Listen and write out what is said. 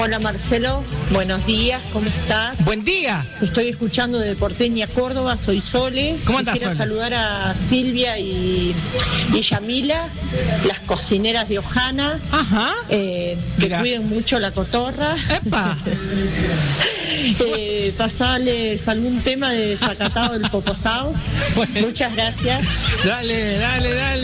Hola Marcelo, buenos días, ¿cómo estás? Buen día. Estoy escuchando de Porteña, Córdoba, soy Sole. ¿Cómo andás, Quisiera Sole? saludar a Silvia y Yamila, las cocineras de Ojana. Ajá. Que Mira. cuiden mucho la cotorra. ¡Epa! Pasales algún tema de Zacatao del Poposao. Bueno. Muchas gracias. Dale.